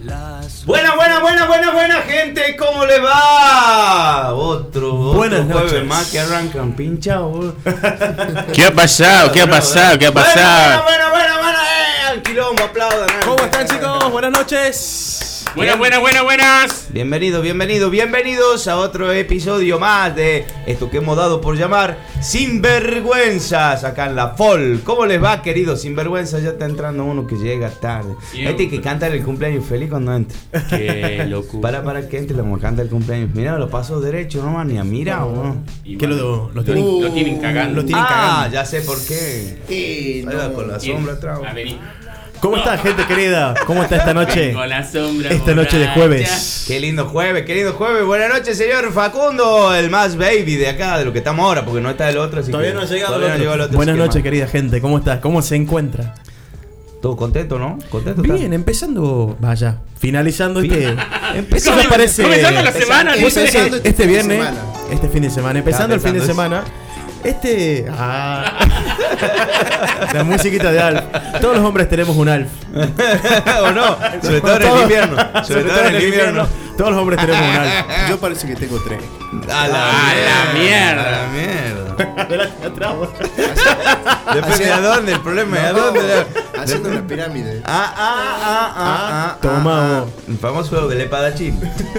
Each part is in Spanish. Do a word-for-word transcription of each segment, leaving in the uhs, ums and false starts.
Buena, buena, buena, buena, buena gente, ¿cómo les va? Otro, otro Buenas jueves noches. más que arrancan pinchados. ¿Qué ha pasado? ¿Qué ha pasado? ¿Qué ha pasado? Buena, buena, buena, buena, eh, al quilombo, aplaudan. eh. ¿Cómo están, chicos? Buenas noches. Buenas, buenas, buenas, buenas. Bienvenidos, bienvenidos, bienvenidos a otro episodio más de esto que hemos dado por llamar Sinvergüenzas, acá en la F O L. ¿Cómo les va, queridos sinvergüenzas? Ya está entrando uno que llega tarde. Yo, Este que canta el cumpleaños feliz cuando entra. Qué locura. Para, para que entre, le canta el cumpleaños. Mira, lo pasó derecho, no man, ni a mira, ¿o no? Y Que bueno, lo, lo tienen, lo tienen cagando. lo tienen Ah, cagando. ya sé por qué. Eh, Ahí va no. con la ¿Quién? sombra atrás. A ver, ¿Cómo está, gente querida? ¿Cómo está esta noche? con la sombra Esta noche de borracha. jueves. Qué lindo jueves, qué lindo jueves. Buenas noches, señor Facundo, el más baby de acá, de lo que estamos ahora, porque no está el otro. Así Todavía que no ha llegado todavía el no otro. llegó el otro, Buenas así que noches, más. querida gente. ¿Cómo está? ¿Cómo se encuentra? Todo contento, ¿no? Contento. Bien, está? empezando, vaya, finalizando este... Empezando. ¿Qué les parece? Comenzando la semana, Empezando dice. Empezando este, este fin de viernes, semana. este fin de semana, empezando el fin de pensando semana. Este... Ah, la musiquita de Alf. Todos los hombres tenemos un Alf. ¿O no? Sobre todo en el invierno. Sobre todo en el invierno. Todos los hombres tenemos un Alf. Yo parece que tengo tres. A la, A la mierda. A la mierda. Adelante, atrás. Depende de a dónde, el problema es a dónde. Haciendo una pirámide. Ah, ah, ah, ah, ah. Toma, ah, vos. ah. El famoso juego del espadachín.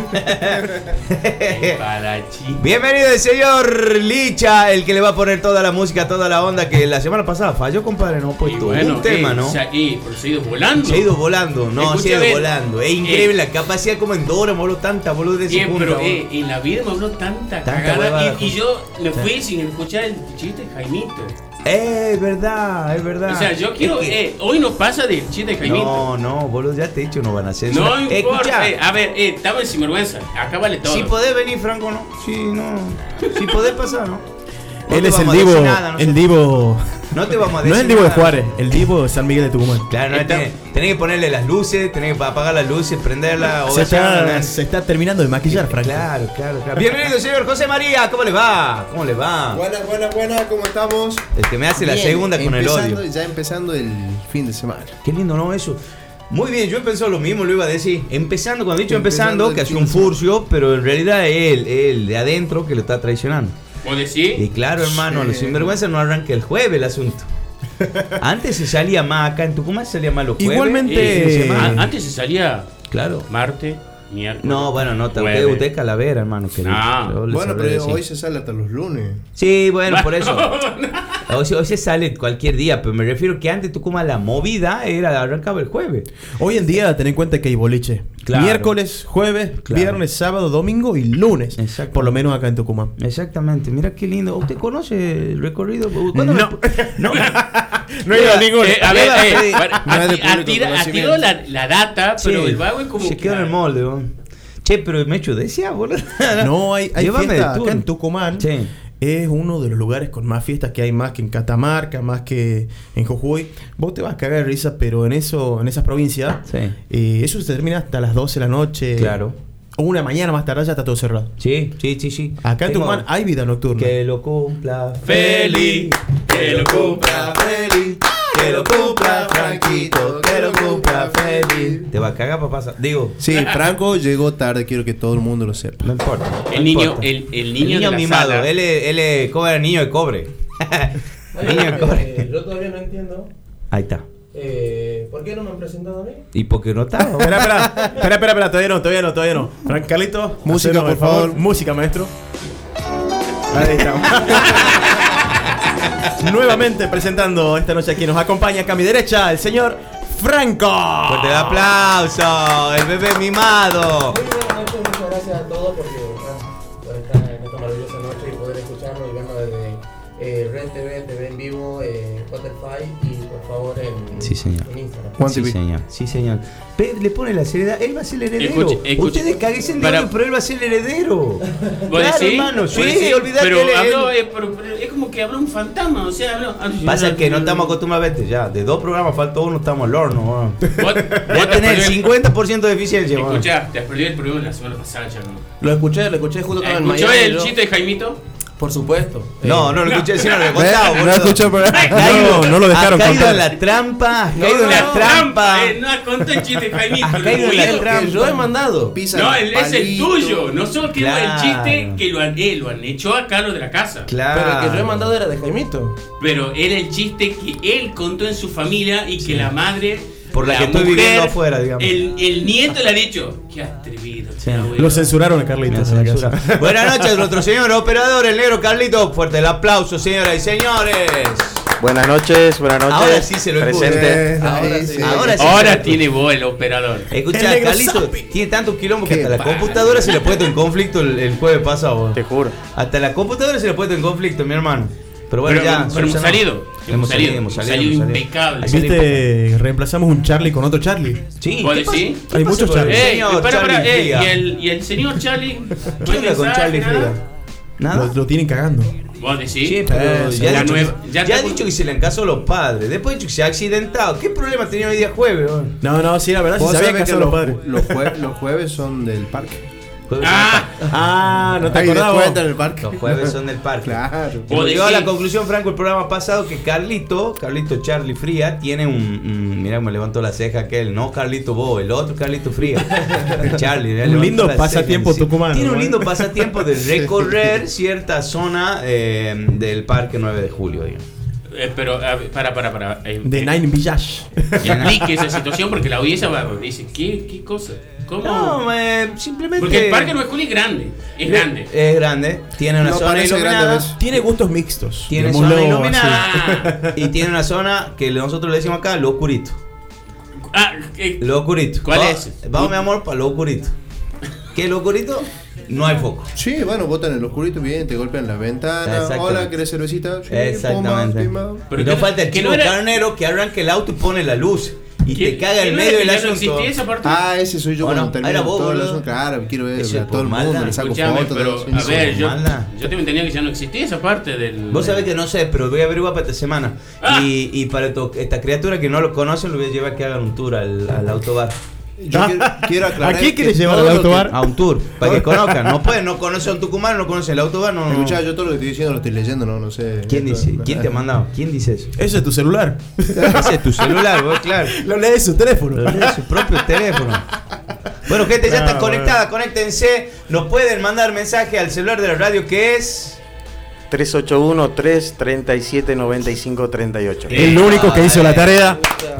Parachi. Bienvenido el señor Licha, el que le va a poner toda la música, toda la onda, que la semana pasada falló, compadre, no ha Y puesto bueno, un tema, eh, ¿no? o sea, eh, pero se ha ido volando. Se ha ido volando, no, se ha ido Escúchame, volando. Es eh, increíble la capacidad como en Dora, boludo, tanta boludo de ese Bien, punto. pero boludo. eh, en la vida me habló tanta, Tanta cagada huevada. y, y yo me fui sin escuchar el chiste de Jaimito. Eh, es verdad, es verdad. O sea, yo quiero, Es que- eh, hoy no pasa del chiste de Jaimito. No, no, boludo, ya te he dicho, no van a hacer eso. No Eh, importa. escuchá, eh, a ver, eh, estaba en sinvergüenza. Acá vale todo. si podés venir, Franco, ¿no? Sí, no. Si podés pasar, ¿no? No Él te es el vamos a decir divo, nada, no el sé- divo... No te vamos a decir No es el divo de nada. Juárez, el divo de San Miguel de Tucumán. Claro, no, Está- tenés, tenés que ponerle las luces, tenés que apagar las luces, prenderla. Se está, se está terminando de maquillar, Franco. Claro, claro, claro. Bienvenido, señor José María. ¿Cómo le va? ¿Cómo le va? Buenas, buenas, buenas, ¿cómo estamos? El que me hace la Bien, segunda con el empezando- odio. Ya empezando el fin de semana. Qué lindo, ¿no? Eso. Muy bien, yo he pensado lo mismo, lo iba a decir. Empezando, cuando he dicho Empezando empezando, el que hace fin un de semana. furcio, pero en realidad es él, él de adentro que lo está traicionando. ¿Vos decís? Y claro, hermano, Sí. los sinvergüenza no arranca el jueves el asunto. Antes se salía más acá en Tucumán, se salía más los jueves. Igualmente- y fin de semana. a- antes se salía Claro. Martes, miércoles. No, bueno, no, usted, jueves. usted es calavera, hermano. querido. No. Yo le Bueno, sabré pero decir. hoy se sale hasta los lunes. Sí, bueno, por eso. Hoy, se- hoy se sale cualquier día, pero me refiero que antes Tucumán la movida era arrancaba el jueves. Hoy en día ten en cuenta que hay boliche. Claro. Miércoles, jueves, Claro. viernes, sábado, domingo y lunes. Exacto. Por lo menos acá en Tucumán. Exactamente, mira qué lindo. ¿Usted conoce el recorrido? ¿Cuándo No. me- no. No he ido a ninguno. Eh, a ver, Iba a eh, pedir- para- No es de a- público a- tira- a- conocimiento. tiró la, la data, pero Sí, el vago es como se que quedó en el la- molde, weón. Che, pero me hecho decía, boludo. No, hay, hay Llévame fiesta de tour. acá en Tucumán. Sí. Es uno de los lugares con más fiestas que hay, más que en Catamarca, más que en Jujuy. Vos te vas a cagar de risa, pero en eso, en esas provincias, Sí. eh, eso se termina hasta las doce de la noche. Claro. O una mañana más tarde ya está todo cerrado. Sí, sí, sí, sí. Acá en Tengo- Tucumán hay vida nocturna. Que lo cumpla Feliz, que lo cumpla feliz, que lo cumpla Franquito, que lo cumpla feliz. Te va a cagar, papá. Digo, Sí, Franco llegó tarde, quiero que todo el mundo lo sepa. no importa. no El niño, importa. el, el El niño, niño de la mimado, sala. él es, él es, ¿cómo era? Niño de cobre. Niño de cobre. Yo todavía no entiendo Ahí está. eh, por qué no me han presentado a mí. ¿Y por qué no estaba? Espera, espera, espera, espera, espera, todavía no, todavía no, todavía no. Frank Carlito, Música, hacenos por el favor. favor. Música, maestro. Ahí estamos. Nuevamente presentando esta noche aquí nos acompaña acá a mi derecha el señor Franco. Fuerte el aplauso, el bebé mimado. Muy buenas noches, muchas gracias a todos porque, ah, por estar en esta maravillosa noche y poder escucharnos y vernos desde eh, Red T V, T V en vivo, eh, Spotify y por favor en, Sí, señor. en Instagram. Juan Sí, T V. señor. Sí, señor. Pe- le pone la seriedad. Él va a ser el heredero. Escuche, escuche. Ustedes caguesen de Para- odio, pero él va a ser el heredero. ¿Vos Claro, decís? hermano. ¿Vos Sí, decís? olvidate. Pero, él es- habló, él- eh, pero- pero es como que habló un fantasma, o sea, habló. Pasa que no estamos acostumbrados a verte ya. De dos programas falta uno, estamos al horno. weón. Vos, vos te Ya tenés perdés- cincuenta por ciento de eficiencia. weón. Escuchá, te has perdido el programa la semana pasada, ya no. Lo escuché, lo escuché justo estaba en ¿Escuchó Miami. el yo. chiste de Jaimito? Por supuesto. No, Eh, no lo escuché, si no lo he contado, No boludo. escuchó el programa. Has caído- No, no lo dejaron has caído contar. en la trampa, has No, caído en la la trampa. eh, no contó el chiste, Jaimito. Has lo caído en la juro. trampa. que yo he mandado. Pisa No, el el- es el palito. tuyo. Nosotros queremos Claro. el chiste que lo han, eh, lo han hecho a Carlos de la casa. Claro. Pero el que yo he mandado era de Jaimito. Pero era el chiste que él contó en su familia y que la madre. Por la que estoy viviendo afuera, digamos. El, el nieto le ha dicho: qué atrevido. Sí. este abuelo". Lo censuraron a Carlitos en la Censura. casa. Buenas noches, nuestro señor operador, el negro Carlito. Fuerte el aplauso, señoras y señores. Buenas noches, buenas noches. Ahora sí se lo Presente. Eh, Ahora ahí sí. sí. Ahora sí. Ahora tiene voz el operador. Escucha, El negro Carlito Zampi. tiene tantos quilombos que Qué hasta la paja. computadora se le ha puesto en conflicto el, el jueves pasado. Te juro. Hasta la computadora se le ha puesto en conflicto, mi hermano. Pero bueno, Pero- ya. pero hemos solucionado. salido. Hemos salido, hemos salido. Salido hemos salido. impecable. Así ¿Viste? Reemplazamos un Charlie con otro Charlie. Sí, ¿Vos ¿qué decís? pasa? ¿Qué Hay pasa muchos con el Charlie. Eh, señor para, para, Charlie eh, Fría? y, el, y el señor Charlie. ¿Qué onda con Charlie nada? Fría? ¿Nada? Lo, lo tienen cagando. ¿Vos decís? Sí, pero Eh, ya, la ha dicho, nueva- que, ya ya ha está- dicho que se le encasó a los padres. Después ha dicho que se ha accidentado. ¿Qué problema tenía hoy día jueves? weón? No, no, sí, la verdad, sí Vos sabía sabés que que los los, padres. los, jue- los jueves son del parque. Jueves Ah, Ah, no te Hay acordabas. descuento en el parque. Los jueves son del parque. Claro. Vos Hemos llegado a decís- la conclusión, Franco, el programa pasado que Carlito, Carlito Charlie Fría, tiene un. un mirá, me levantó la ceja aquel, no Carlito Bo, el otro Carlito Fría. Charlie, me Un levantó lindo la ceja, pasatiempo sí. tucumano, Tiene un ¿no? lindo pasatiempo de recorrer cierta zona eh, del Parque nueve de julio, digamos. eh, pero, a ver, para, para, para. eh, De eh, Nine Village. Explique esa situación porque la audiencia va, dice: ¿qué, qué cosa? ¿Cómo? No, eh, simplemente. Porque el Parque Nueve de Julio es grande. Es grande. Es grande, tiene una No zona parece grande, iluminada. ¿ves? Tiene gustos mixtos. Tiene digámoslo zona así. iluminada. Ah, Y tiene una zona que nosotros le decimos acá, lo oscurito. ah, eh, Lo oscurito. ¿Cuál Va- es? Vamos, mi amor, para lo oscurito. ¿Qué es lo oscurito? No hay foco. Sí, bueno, botan en el oscurito bien, te golpean la ventana. Exactamente. Hola, ¿querés cervecita? Sí, Exactamente. puma, pima. Pero y no que- falta el que chico no era- carnero que arranca el auto y pone la luz. Y ¿qué- te caga qué en no medio era del que ya no asunto. existía esa parte? Ah, ese soy yo ¿O no? cuando termino Era vos, todo el boludo. asunto. Claro, quiero ver Eso a es todo el por mundo, maldad. le saco Escuchame, fotos. pero todo, a sí, ver, sí. yo, mala. yo tengo entendido que ya no existía esa parte del. Vos sabés que no sé, pero voy a averiguar para esta semana. Ah. Y, y para to- esta criatura que no lo conocen, lo voy a llevar a que hagan un tour al, al autobar. Yo quiero, quiero aclarar ¿A quién que quieres llevar todo al lo que- autobar? A un tour, para que conozcan. No pueden, no conocen a un tucumano, no conocen el autobar. No, no. Escuchá, yo todo lo que estoy diciendo lo estoy leyendo, no, no sé. ¿Quién dice? ¿Quién te ha mandado? ¿Quién dice eso? Ese es tu celular. Ese es tu celular, vos, claro. Lo lee de su teléfono. Lo lee en su propio teléfono. Bueno, gente, ya No, está conectada, conéctense. Nos pueden mandar mensaje al celular de la radio que es. tres ocho uno, tres tres siete, nueve cinco tres ocho. El único que hizo la tarea.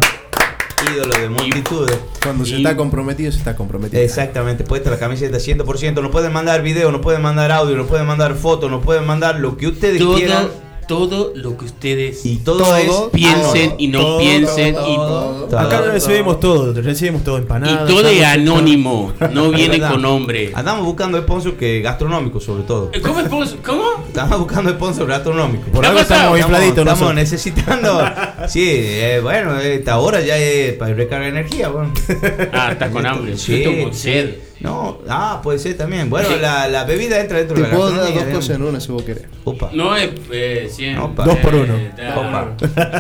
Ídolo de multitudes. Cuando se Y- está comprometido, se está comprometido. Exactamente, puesta la camiseta cien por ciento. Nos pueden mandar video, nos pueden mandar audio, nos pueden mandar fotos, nos pueden mandar lo que ustedes quieran. todo, todo lo que ustedes Y todo, Todo, es piensen y no todo, piensen y, todo. todo. Acá recibimos todo. Recibimos todo y empanadas. todo es sándwiches, anónimo, no viene ¿Verdad? con nombre. Andamos buscando sponsor que gastronómico sobre todo. Eh, ¿Cómo es pos- ¿Cómo? Estamos buscando sponsor gastronómico. Por ¿Qué algo ha pasado? estamos infladitos Estamos nosotros. necesitando. Sí, eh, bueno, esta hora ya es para recargar energía. Bueno. Ah, estás con hambre. Sí, Yo tengo sed. No, ah, puede ser también. Bueno, la, la bebida entra dentro Te de la puedo dar gastronomía. dos digamos. cosas en una si vos querés. Opa. No es eh, cien. Opa. Dos por uno. Eh, da- Opa.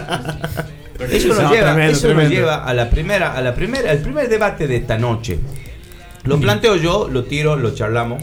Pero Eso nos No, lleva, tremendo, eso nos tremendo. lleva a la primera, a la primera, al primer debate de esta noche. Lo planteo yo, lo tiro, lo charlamos.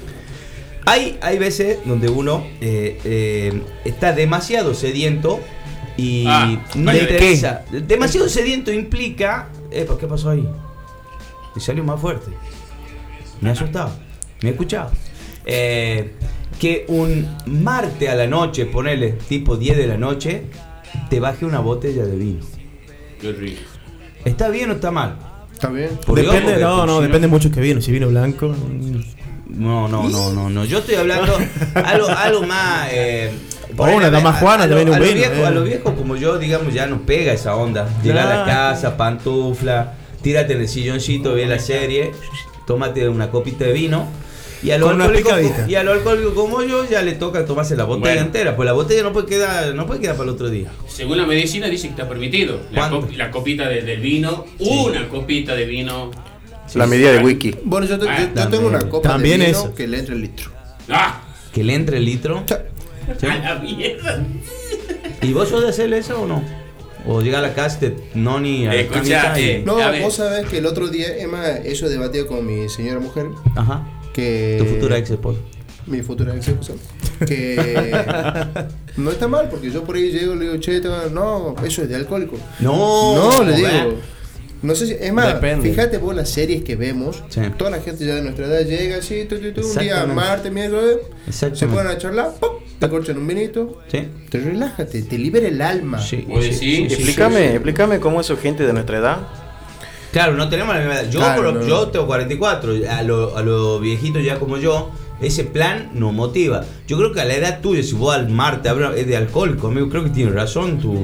Hay, hay veces donde uno eh, eh, está demasiado sediento y Ah, no ¿de le interesa. Demasiado sediento implica. Epa, ¿qué pasó ahí? Y salió más fuerte. Me ha asustado. Me he escuchado. Eh, que un martes a la noche, ponele tipo diez de la noche, te baje una botella de vino. Qué rico. ¿Está bien o está mal? ¿Está bien? Por Dios, Depende, porque no, no, si depende mucho que vino. Si vino blanco. mm, No, no, no, no, no. Yo estoy hablando algo, algo más. Eh, O una dama Juana, a, a, te viene lo- un a los vino, viejos, eh. a los viejos como yo, digamos, ya nos pega esa onda. Llegar a la Claro. casa, pantufla, tírate en el silloncito, ve la serie, tómate una copita de vino. Y a los Con una alcohólicos, picadita. y a los alcohólicos como yo ya le toca tomarse la botella Bueno. entera, pues la botella no puede quedar, no puede quedar para el otro día. Según la medicina dice que está permitido. La, ¿Cuánto? cop- la copita de- del vino, una copita de vino. La medida de Wiki. Bueno, yo, te- yo- Ah, yo tengo también. una copa También de vino eso. que le entre el litro. ¡Ah! Que le entre el litro. ¿Sí? A la mierda. ¿Y vos sos de hacerle eso o no? O llegar a la casa, te noni a la Escucha, camisa y- eh. No, A ver. vos sabés que el otro día, Emma, eso debatió con mi señora mujer. Ajá. Que Tu futura ex esposa. mi futura ex esposa, que no está mal, porque yo por ahí llego y le digo, che, te va- no, eso es de alcohólico. No, No, le digo. ¿verdad? No sé si, es más, Depende. fíjate vos las series que vemos, Sí. toda la gente ya de nuestra edad llega así, tu, tu, tu, un día, Exactamente. martes, miércoles, se Exactamente. ponen a charlar, ¡pum! Te corchan un vinito, Sí. te relájate, te libera el alma. Sí, Pues sí, sí. sí, sí. Explícame, explícame cómo eso gente de nuestra edad. Claro, no tenemos la misma edad. Yo, Claro, por- no. yo tengo cuarenta y cuatro, a los a lo viejitos ya como yo, ese plan nos motiva. Yo creo que a la edad tuya, si vos al mar te hablas es de alcohólico, amigo, creo que tienes razón tú.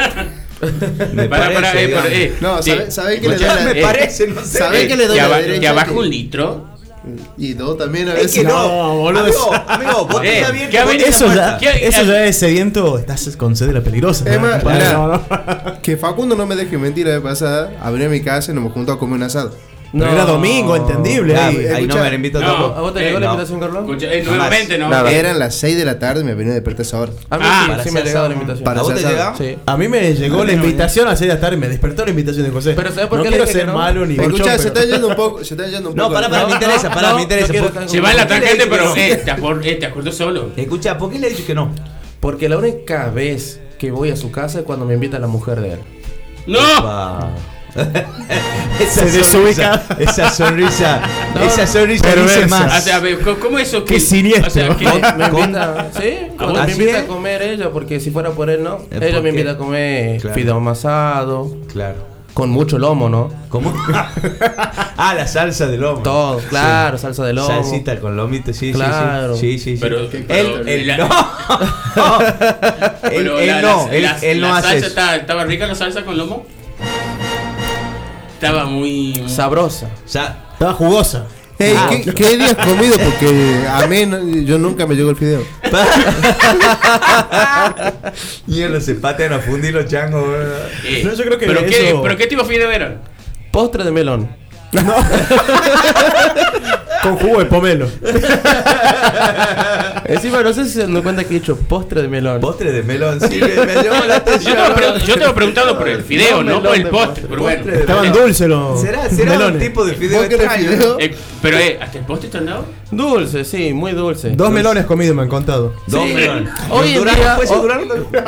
Me Para, parece, para, eh, digamos. para, eh. No, Sí. ¿sabe, sabe que le Escucha, da la, Me eh, parece, no sé. ¿sabe que le doy que, la aba- derecha? que abajo que- un litro. Y dos también a Es veces. que no, No, boludo. amigo, amigo, vos Eh, estás bien. ¿qué vos haber- te Eso falta. ya, ¿Qué- eso qué- ya es sediento, estás con sed de la peligrosa. Es más, compadre. mirá, No, no. Que Facundo no me deje mentir, la vez pasada, abrí a mi casa y nos juntamos a comer un asado. Pero era domingo, entendible. Ah, ahí. ahí no escucha. me la invito No, tampoco. ¿A vos te Eh, llegó la no. invitación, Carlos? Escucha, eh, nuevamente, ¿no? Nada. Eran las seis de la tarde y me vine a despertar a esa hora. A mí Ah, sí, para sí me hacer llegó la asado. invitación. Para ¿A vos hacer te asado. llega? Sí. A mí me llegó A la mí no, invitación a las seis de la tarde, me despertó la invitación de José. Pero ¿sabes por no qué quiero le dije ser que no? malo ni Escuchá, bochón, se pero- está yendo un poco, se está yendo un No, poco. pará, pará, No, me interesa, no, pará, no, me interesa. no quiero por- estar Se va en la ¿por qué le tangente, dice que pero no? eh, te, acor- eh, te acordó solo. Escucha, ¿por qué le he dicho que no? Porque la única vez que voy a su casa es cuando me invita la mujer de él. ¡No! Pa. esa Se sonrisa, desubica. esa sonrisa, No, esa sonrisa dice perversa. más. O sea, a ver, ¿cómo- ¿cómo eso? Qué que- siniestro. O sea, que, Me Con- invita, sí, cuando ¿Ah, me sí? invita a comer ella, porque si fuera por él, no. Eh, Ella ¿por me qué? invita a comer Claro. fideo amasado, Claro. con mucho lomo, ¿no? ¿Cómo? ah, la salsa de lomo. Todo, claro, salsa de lomo. Salsita con lomito, sí, Claro. sí, sí. Sí, sí, sí. Pero- él, pero- él, la- no. él, pero él la- no, la- él, la- él no la hace salsa eso. estaba, ¿Estaba rica la salsa con lomo? Estaba muy... Sabrosa. O sea, Estaba jugosa. Ey, Ah. ¿qué, ¿qué día has comido? Porque a mí no- yo nunca me llegó el fideo. y él los empates a fundir los changos, ¿verdad? eh, No, yo creo que ¿Pero, qué, eso- ¿Pero qué tipo de fideo eran? Postre de melón. Con jugo de pomelo. Encima, no sé si se dan cuenta que he dicho postre de melón. Postre de melón, sí, me, me llamó la Yo atención. te, pre- yo te he preguntado por el fideo, No, no, por melón el de postre. postre. Pero bueno. Postre de Estaban melón. dulces los ¿Será, será un melones. tipo de fideo ¿Vos querés extraño? fideo? Eh, pero, eh, ¿hasta el postre te han dado? Dulce, sí, muy dulce. Dos melones comidos me han contado. Dos Sí. melones. Hoy en ¿Duraron? día- ¿Puede ser oh- duraron?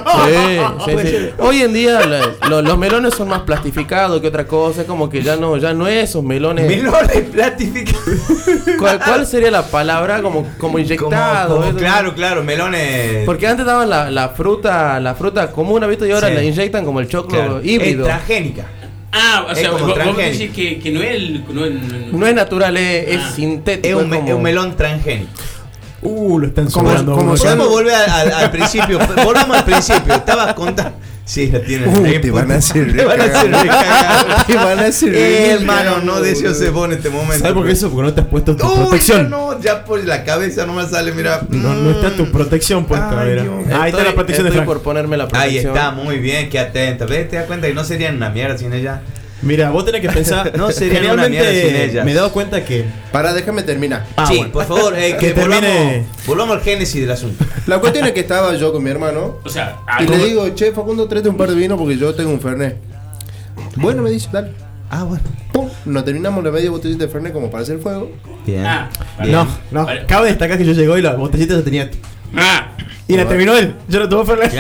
Sí, sí, sí. Hoy en día la- lo- los melones son más plastificados que otra cosa. Es como que ya no, ya no es esos melones. Melones platificados. ¿Cuál, cuál sería la palabra? Como, como inyectado. Como- como- ¿eh? claro, claro, melones. Porque antes daban la, la fruta, la fruta común, ¿has visto? Y ahora Sí. la inyectan como el choclo Claro. híbrido. Es transgénica. Ah, o Es sea, como vos, vos transgénico. decís que, que no es el... No es, No es natural, es, es Ah. sintético. Es un, me- como- es un melón transgénico. Uh, lo están Como- sobrando. como uno. sean- Podemos volver al, al- al principio. Volvamos al principio. Estabas contando. Sí, la tienen. Uh, ahí, te van a hacer Te van a hacer recagar. Te van a hacer Eh, recagar, hermano, no boludo. deseo se pone en este momento. ¿Sabes por qué eso? Porque no te has puesto tu Uy, protección. no, no, ya por la cabeza no me sale, mira. No, no está tu protección puesta, Ay, mira. Dios. Ahí está Estoy- la protección de estoy Frank. por ponerme la Ahí protección. está, muy bien, qué atenta. ¿Ves? Te das cuenta que no serían una mierda sin ella. Mira, vos tenés que pensar. No serían una mierda sin Generalmente ellas. me he dado cuenta que. Pará, déjame terminar. Ah, sí, bueno. por favor, eh, que, Que volvamos, termine- volvamos al génesis del asunto. La cuestión es que estaba yo con mi hermano O sea, y algo- le digo, che, Facundo, tráete un par de vino porque yo tengo un Fernet. Bueno, me dice, dale. Ah, bueno. Pum, nos terminamos la media botellita de Fernet como para hacer fuego. Bien. Ah, Bien. No, no. Vale. Cabe destacar que yo llegó y la botellita ya tenía. Ah, Y la terminó él. Yo no tomé Fernet.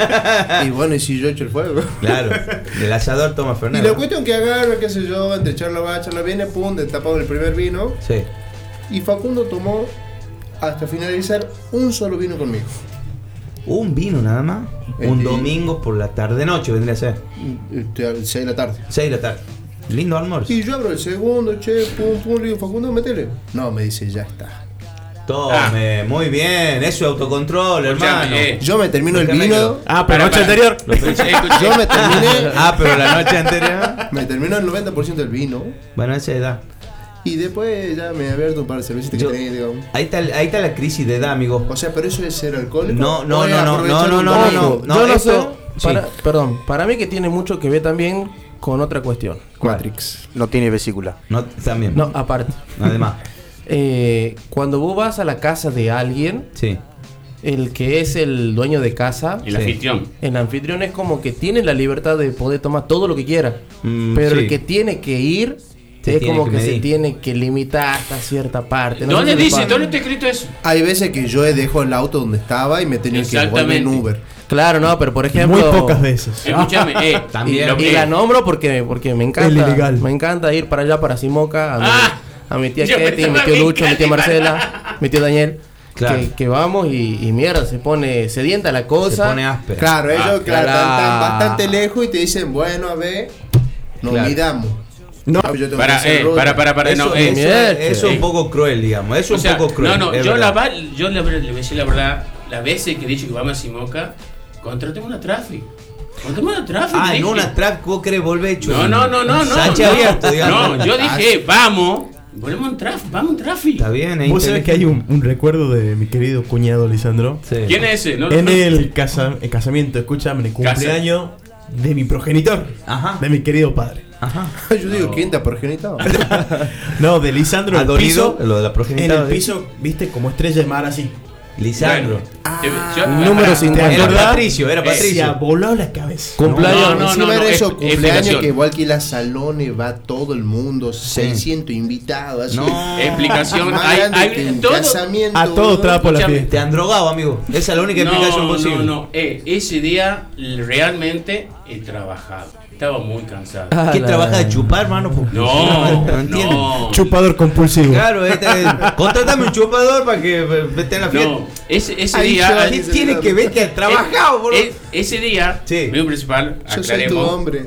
Y bueno, y si yo echo el fuego. Claro. El asador toma Y Fernando. la cuestión que agarra, qué sé yo, entre charla va, charla viene, pum, destapado el primer vino. Sí. Y Facundo tomó hasta finalizar un solo vino conmigo. Un vino nada más. Un Sí. domingo por la tarde-noche vendría a ser. Este, a las seis de la tarde. seis de la tarde. Lindo almuerzo. Y yo abro el segundo, che, pum, pum, le digo, Facundo, metele. No, me dice, ya está. Tome, muy bien. Eso es autocontrol, hermano. Escuchame, eh. Yo me termino el Escúchame, vino, Ah, pero Para, noche para. anterior. Lo pensé. yo me terminé, Ah, pero la noche anterior. me termino el noventa por ciento del vino. Bueno, esa edad. Y después ya me he abierto un par de cervecitas Yo- que tenía, digamos. Ahí está, ahí está la crisis de edad, amigo. O sea, pero eso es ser alcohólico. No, no, ¿O es no, no, aprovechar no, un no, no, domingo? no, no. Yo no esto- sé. Para, sí. Perdón, para mí que tiene mucho que ver también con otra cuestión. Matrix. No tiene vesícula. No, también. No, aparte. Además. Eh, cuando vos vas a la casa de alguien, Sí. el que es el dueño de casa, el Sí. anfitrión. el anfitrión es como que tiene la libertad de poder tomar todo lo que quiera. Mm, pero sí. el que tiene que ir Sí, es tiene como que que, se medir. tiene que limitar hasta cierta parte. No ¿Dónde sé si dice? le ¿Dónde pasa. está escrito eso? Hay veces que yo he dejado el auto donde estaba y me he tenido que volver en Exactamente. Uber. Claro, no, pero por ejemplo. Muy pocas veces. Escúchame, eh. También. lo Y que- la nombro porque, porque me encanta. Es ilegal. Me encanta ir para allá, para Simoca, a mi, Ah, a mi tía yo Ketty, a mi pensaba tío que Lucho, a mi tía ilegal. Marcela, mi tío Daniel. Claro. Que, que vamos y, y mierda, se pone sedienta la Se cosa. pone áspera. Claro, ellos Ah, claro, claro. están bastante lejos y te dicen, bueno, a ver, nos Claro. miramos. No. Ah, yo tengo Para, que hacer eh, ruta. para, para, para, Eso, no, eh, eso- mierda, eso es eh. un poco cruel, digamos. Eso O es sea, un poco cruel. no, no, es yo, la, verdad. va- yo le, le voy a decir la verdad, las veces que he dicho que vamos a Simoca, contratemos una traffic. Contratemos una traffic. Ah, en dije. una trap vos querés volver hecho. No, no, no, no, no. Sache no, abierto, digamos. no, yo dije, vamos, volvemos en traffic, vamos en traffic. Está bien, es Vos sabés que hay un, un recuerdo de mi querido cuñado Lisandro. Sí. ¿Quién es ese? No, En no- el, casa- el casamiento, escúchame, en el cumpleaños de mi progenitor. Ajá. De mi querido padre. Ajá. Yo digo, ¿quién te ha progenitado? No, de Lisandro en el Adorido, piso. lo de la En progenitora. el piso, viste, como estrella de mar así. Lisandro. Bueno, te- yo- número para- cincuenta. Era acordás? Patricio, era Eh, Se ha Patricio. volado la cabeza. Cumpleaños. No, no, Encima no, era no, eso, es- cumpleaños explicación. que igual que las salones va todo el mundo, seiscientos invitados, así. No. Explicación. Más Hay, grande hay que un todo. casamiento. A todo boludo. trapo la Escúchame, fiesta. Te han drogado, amigo. Esa es la única explicación No, posible. no, no. Eh, ese día realmente he trabajado. Estaba muy cansado. Ah, ¿Qué la- trabaja de chupar, mano? Porque No, no entiendo. no. Chupador compulsivo. Claro, este, contrátame un chupador para que eh, esté en la fiesta. No, ese, ese Ahí día. yo- ¿Qué tiene que ver que ha trabajado, boludo? Eh, ese día, Sí. mi principal, Yo soy tu aclaremos. hombre.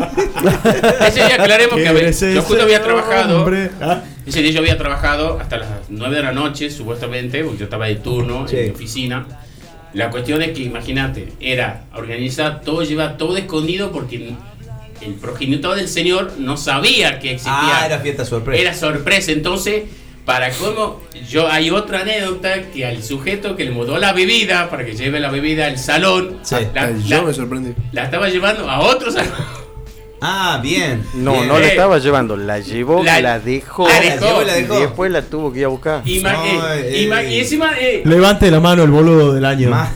Ese día aclaremos que a ver, ¿Qué es yo justo ese había trabajado. hombre? Ah, Ese día yo había trabajado hasta las nueve de la noche, supuestamente, porque yo estaba de turno Sí. en mi oficina. La cuestión es que, imagínate, era organizar todo, llevar todo escondido porque el progenitor del señor no sabía que existía. Ah, era fiesta sorpresa. Era sorpresa. Entonces, para cómo, yo hay otra anécdota que al sujeto que le mudó la bebida, para que lleve la bebida al salón, Sí. la, Ay, la- yo me sorprendí. la estaba llevando a otro salón. Ah, bien. No, bien. no la Eh, estaba llevando, la llevó, la- la, dejó, la La dejó. llevó y la y dejó. después la tuvo que ir a buscar. Ima- No, eh, eh, ima- y encima, eh, Levante la mano el boludo del año. Más-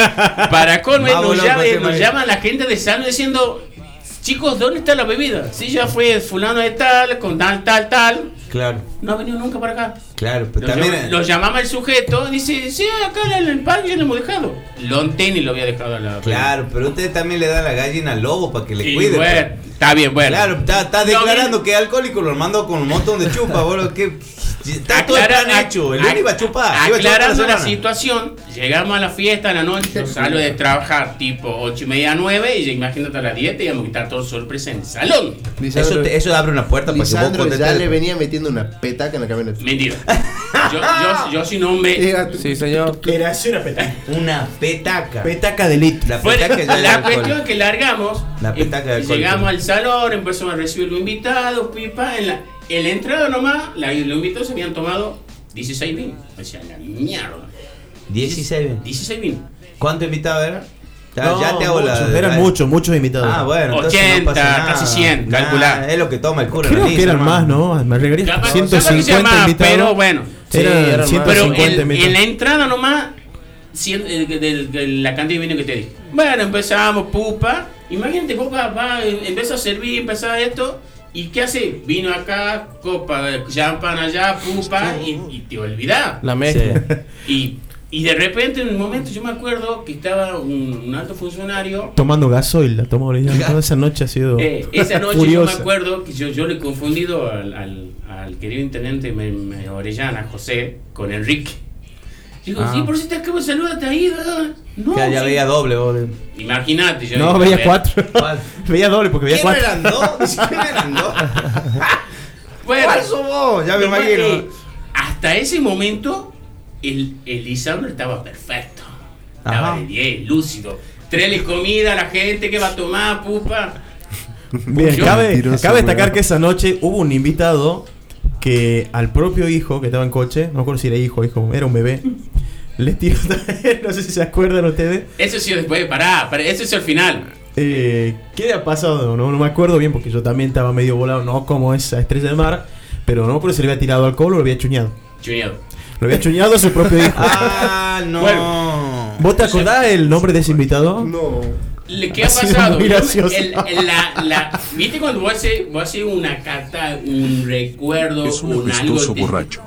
para colmo, Más nos, volado llama, que eh, este nos maíz. llama la gente de Sano diciendo, chicos, ¿dónde está la bebida? Si ya fue fulano de tal, con tal, tal, tal. Claro, No ha venido nunca para acá. claro. Pero Lo, también. llama- lo llamaba el sujeto, dice, sí, acá en el, el pan ya lo hemos dejado. Lonten y lo había dejado a la Claro, pero usted también le da la gallina al lobo para que le Y cuide. bueno, pues. está bien, bueno. Claro, está, está No, declarando bien. que es alcohólico, lo mandó con un montón de chupas, boludo. Que, está todo el Aclara- plan hecho. El ac- uno iba a chupar. iba a chupar Aclarando toda la semana. situación, llegamos a la fiesta a la noche, yo salgo de trabajar tipo ocho y media, nueve, y ya imagínate a las diez, y vamos a quitar todo sorpresa en el salón. Eso, te- eso abre una puerta para que vos Lisandro ya contestes. le venía metiendo una petaca en la camioneta. Mentira. Yo, yo, yo soy un hombre. Eh, Sí, señor. Era así una petaca. Una petaca. Petaca de litro. La Bueno, petaca ya es la alcohol. cuestión es que largamos, La eh, petaca de alcohol. llegamos al salón, empezamos a recibir los invitados, pipa, en la, en la entrada nomás, la, los invitados se habían tomado dieciséis vinos. O sea, la mierda. dieciséis. dieciséis vinos. ¿Cuántos invitados eran? Ya, No, ya te hago la. muchos, eran la- muchos, muchos invitados. Ah, bueno. entonces ochenta, no pasa nada. casi cien, Nah, calculá. Es lo que toma el cura. Creo en la que eran misa, más, hermano. ¿no? Me agregaría Capaz- capaz ciento que sea cincuenta más, invitados. pero bueno. Sí, Eran eran más. Pero ciento cincuenta en, invitados. en la entrada nomás, cien- eh, de, de la cantidad de vino que te di. Bueno, empezamos, pupa. Imagínate, pupa, va, eh, empieza a servir, empieza esto. ¿Y qué hace? Vino acá, copa, de champán allá, pupa, y, y te olvidás. La mezcla. Y, y de repente, en un momento, yo me acuerdo que estaba un, un alto funcionario. Tomando gasoil, la tomó Orellana. Toda esa noche ha sido Eh, esa noche furiosa. yo me acuerdo que yo, yo le he confundido al, al, al querido intendente me, me- Orellana, José, con Enrique. Digo, Ah. sí, por si te acabo de saludar, te ha ido. ¿eh?". No, Que ya sí. veía doble, boludo. Imagínate, yo No, digo, a veía ver. cuatro. ¿Cuál? Veía doble porque veía ¿Quién cuatro. eran dos? Ni siquiera eran dos. Bueno, ¿Cuál sos vos? Ya me después, imagino. eh, hasta ese momento, el, el Lisandro estaba perfecto. Estaba Ajá. de diez, lúcido. Traele comida a la gente que va a tomar, pupa. Bien, Yo- cabe, Mentiroso, cabe destacar weón. que esa noche hubo un invitado que al propio hijo que estaba en coche, no me acuerdo si era hijo o hijo, era un bebé, le tiró, no sé si se acuerdan ustedes, Eso sí, después, pará, pará, eso es el final. eh, ¿qué le ha pasado? No, no me acuerdo bien porque yo también estaba medio volado, no como esa estrella del mar, pero no me acuerdo si le había tirado alcohol o lo había chuñado. Chuñado. Lo había chuñado a su propio hijo. Ah, no. Bueno. ¿Vos te acordás el nombre de ese invitado? No. Le- ¿Qué ha Ha sido pasado? muy Yo- gracioso. el- el- la, la- ¿Viste cuando vos haces, vos haces una carta, un recuerdo, Es un un algo? apestoso de- borracho.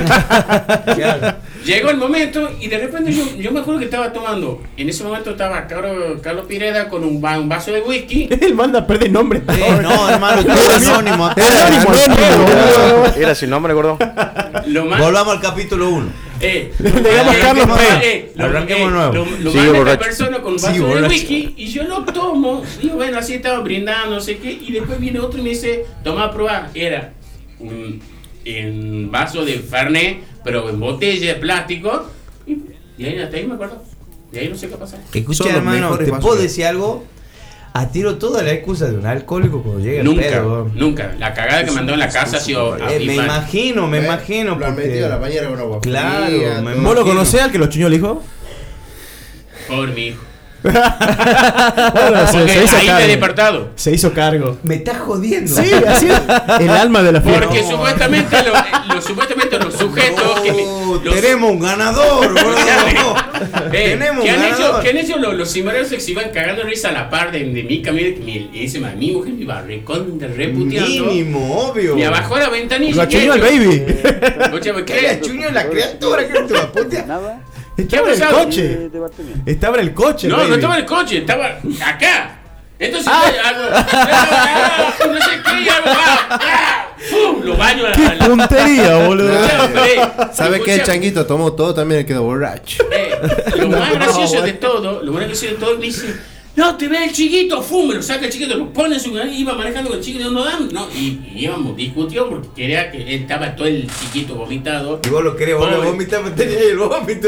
Claro. Llegó el momento y de repente yo, yo me acuerdo que estaba tomando. En ese momento estaba Carlos, Carlos Pireda con un, va- un vaso de whisky. Él manda a perder nombre. Eh, no, hermano, tú eres anónimo. Era anónimo, anónimo. Era sin nombre, gordo. Lo más. Volvamos al capítulo uno. Eh, Le damos eh, Carlos eh, P. eh, lo- Arranquemos eh, nuevo. Lo, lo Sigue manda esta borracho. persona con un vaso Sigue de borracho. whisky y yo lo tomo. Digo, bueno, así estaba brindando, no sé qué. Y después viene otro y me dice, toma a probar. Era un en vaso de Fernet, pero en botella de plástico. Y, y ahí hasta ahí me acuerdo. De ahí no sé qué pasa. Escucha, Son los hermano, mejores ¿te vasos puedo que- decir algo? A tiro toda la excusa de un alcohólico cuando llega el Nunca, pedo, weón. nunca. La cagada que mandó en la casa ha sido. Eh, me imagino, me ¿Eh? imagino. Lo han porque- metido a la bañera con agua Claro, fría, me todo. ¿Vos lo conocés al que los chuñó el hijo? Pobre mi hijo. Bueno, se, Porque se hizo ahí me he cargo. despertado. Se hizo cargo. Me estás jodiendo. Sí, así es. El alma de la fiesta. Porque supuestamente, lo- lo- supuestamente los sujetos que me- No, los- tenemos un ganador, boludo. Eh, Tenemos ¿qué un han hecho, ganador. ¿Qué han hecho los, los cimarrones que se iban cagando de risa a la par de, de mi camino? Mi, ese, ma- mi mujer me iba recontra reputeando. Mínimo, obvio. Me abajó la ventanilla. Lo achuñó al baby. Escúchame, ¿Qué le ¿qué? achuñó la criatura? ¿Qué te la putea? Estaba en el pasado? coche. Estaba en el coche. No, el baby. no estaba en el coche, estaba acá. Entonces Ah. hago, ah, no sé qué, y hago, ah, ah, ¡pum! Lo baño a la. a la- Puntería, boludo. Eh, ¿Sabe qué? El escucha, changuito tomó todo, también le quedó borracho. Eh, lo más gracioso de todo, lo más gracioso de todo, me dice, no, te ve el chiquito, fum, me lo saca el chiquito, lo pone en su canal, iba manejando con el chiquito, no dan, no, y, y íbamos, discutió porque quería que él estaba todo el chiquito vomitado. Y vos lo querés, vos lo Pobre. vomitas, me tenía ahí el vómito.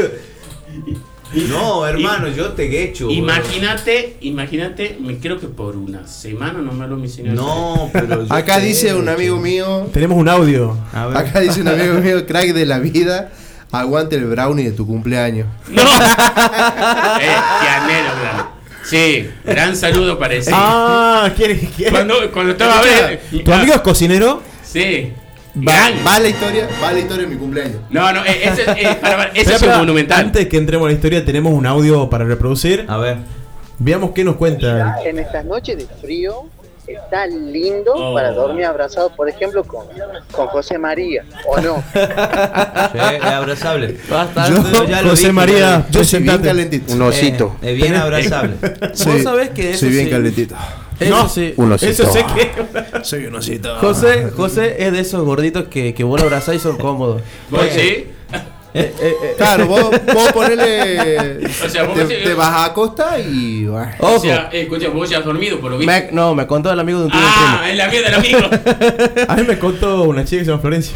No, hermano, yo te echo. Imagínate, imagínate, me creo que por una semana no me lo mi señor. No, pero yo Acá te dice un echo. amigo mío, Tenemos un audio. A ver. acá dice un amigo mío, crack de la vida, aguante el brownie de tu cumpleaños. No. eh, qué anhelo, claro. Sí, gran saludo para ese. Ah, ¿quiere? quiere? Cuando, cuando estaba a ver. ¿Tu amigo es cocinero? Sí. Va, Gran. va la historia, va la historia de mi cumpleaños. No, no, eh, ese, eh, para, para, ese Espera, es un espera, monumental. Antes que entremos a la historia, tenemos un audio para reproducir. A ver. Veamos qué nos cuenta. En estas noches de frío está lindo Oh. para dormir abrazado, por ejemplo, con, con José María, ¿o no? Sí, es abrazable. Bastante. Yo, ya lo José dije, María, Yo soy bien presentate. calentito. Un osito. Eh, es bien abrazable. Soy, sabés que eso soy bien sí. calentito. Eso No, sí. Un osito. Eso sé que. Soy un osito. José, José es de esos gorditos que, que vos lo abrazás y son cómodos. ¿Vos sí? Eh, eh, eh. Claro, vos, vos ponele. O sea, vos te, me- te vas a acostar y. bueno. O Ojo. sea, eh, escucha, vos ya has dormido, por lo visto. Me- no, me contó el amigo de un tío Ah, es la mía del amigo. A mí me contó una chica que se llama Florencia.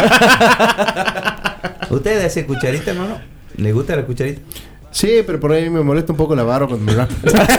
¿Ustedes hacen cucharita, hermano? ¿Les gusta la cucharita? Sí, pero por ahí me molesta un poco la barba cuando me rapa.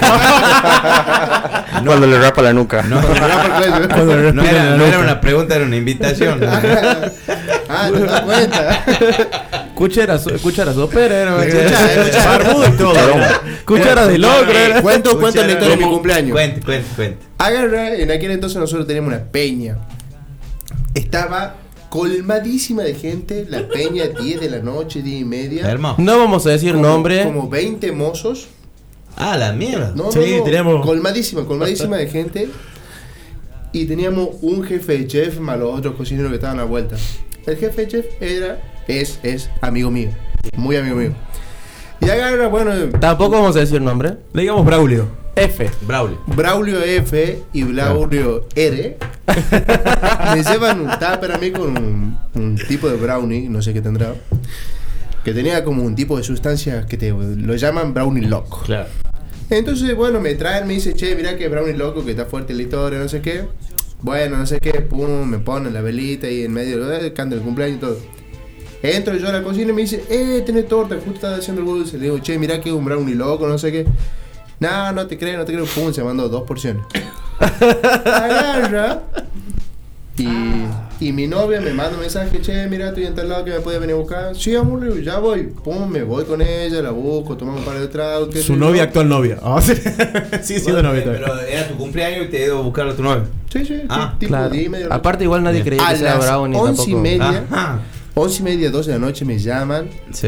Cuando le rapa la nuca. No, Cuando me rapa el cuello. Cuando le no, respiran era, la no nuca. era una pregunta, era una invitación. Ah, no te das cuenta. Cuchara, so- cuchara sopera, era. Escucha, escucha. Barbudo y todo. Cuchara de locro, era. Cuento, cuento la historia de mi cumpleaños. Cuente, cuente, cuente. Agarra, en aquel entonces nosotros teníamos una peña. Estaba colmadísima de gente, la peña diez de la noche, diez y media. Hermano. No vamos a decir Como- nombre. Como veinte mozos. Ah, la mierda. No, Sí, no, no. teníamos- Colmadísima, colmadísima de gente. Y teníamos un jefe de chef más los otros cocineros que estaban a vuelta. El jefe de chef era, es, es amigo mío. Muy amigo mío. Y agarra, bueno, Tampoco vamos a decir nombre. Le digamos Braulio. F. Braulio. Braulio F y Braulio R me llevan un tupper a mí con un, un tipo de brownie, no sé qué tendrá, que tenía como un tipo de sustancia que te lo llaman brownie loco. Claro. Entonces, bueno, me traen, me dice, che, mirá que brownie loco, que está fuerte la historia, no sé qué. Bueno, no sé qué, pum, me ponen la velita ahí en medio del canto del cumpleaños y todo. Entro yo a la cocina y me dice, eh, tenés torta, justo estaba haciendo el dulce. Le digo, che, mirá que es un brownie loco, no sé qué. No, no te creo, no te creo. Pum, se mandó dos porciones. Agarra. Y, y mi novia me manda un mensaje, che, mira, estoy en tal lado que me puede venir a buscar. Sí, amor, le digo, ya voy. Pum, me voy con ella, la busco, tomamos un par de tragos. qué Su sé novia, yo. actual novia. Ah, sí. Sigue siendo novia todavía. Pero era tu cumpleaños y te iba a buscar a tu novio. Sí, sí, Ah, tipo Claro. diez y media de la noche. Aparte, igual nadie creía A que sea las brownie once y tampoco. media, Ajá. once y media, doce de la noche me llaman. Sí.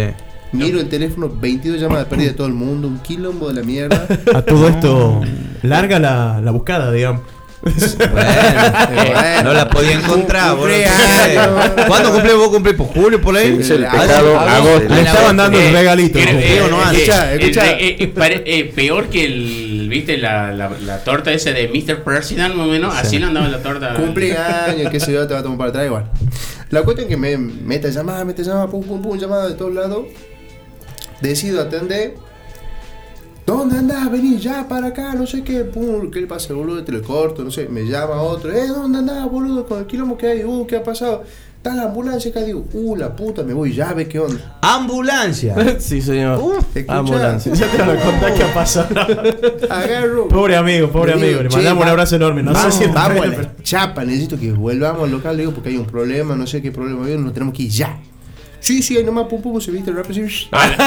Miro el teléfono, veintidós llamadas perdidas de todo el mundo, un quilombo de la mierda. A todo esto, larga la, la buscada, digamos. Bueno, no la podía encontrar. Vos no sé. ¿Cuándo cumple vos? ¿Cumple por julio, por ahí? Sí, sí, el Ah, pecado, sí. agosto. Le estaban dando Eh, el regalito. eh, como- eh, no eh, hace. Escuchá, eh, escuchá. eh, eh, pare- eh, peor que el, viste, la, la, la torta esa de mister President, más o menos, así le andaba la torta. Cumpleaños, qué sé yo, te va a tomar para atrás igual. La cuestión es que me mete llamada, mete llamada, pum, pum, pum, llamada de todos lados. Decido atender. ¿Dónde andás? Vení ya para acá, no sé qué. Pum, ¿qué le pasa, boludo? Te lo corto, no sé. Me llama otro. Eh, ¿dónde andás, boludo? Con el quilombo que hay. Uh, ¿qué ha pasado? Está la ambulancia acá. Digo, uh, la puta, me voy ya, ve qué onda. Ambulancia. Sí, señor. Escuchá. Ambulancia. Ya te van a contar qué ha pasado. Agarro. Pobre amigo, pobre Le digo, amigo. Le che, mandamos un va- abrazo enorme. No vamos, sé si vamos a la chapa, necesito que volvamos al local, le digo, porque hay un problema, no sé qué problema hay, nos tenemos que ir ya. Sí, sí, ahí nomás, pum, pum, se viste el rápido, así.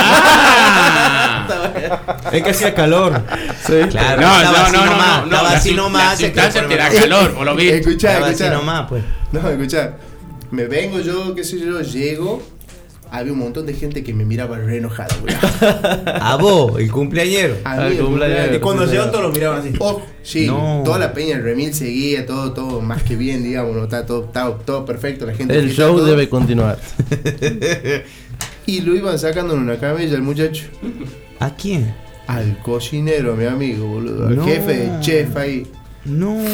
Es que hacía calor. Claro, No, estaba no, así no, nomás, no, no, estaba la así su- nomás, la se sustancia quedó te da por- calor, vos lo viste. Escuchá, Estaba así escuchá. nomás, pues. No, escuchá. Me vengo yo, qué sé yo, llego. Había un montón de gente que me miraba re enojada, güey. A vos, el cumpleañero. A Al mí, el cumpleaños. cumpleaños. Y cuando llegaron todos lo miraban así. Ojo, sí, No. toda la peña, el remil seguía, todo, todo más que bien, digamos, ¿no? Está todo, está todo perfecto, la gente. El está show todo. debe continuar. Y lo iban sacando en una camilla el muchacho. ¿A quién? Al cocinero, mi amigo, boludo. Al No. jefe, el chef ahí. No.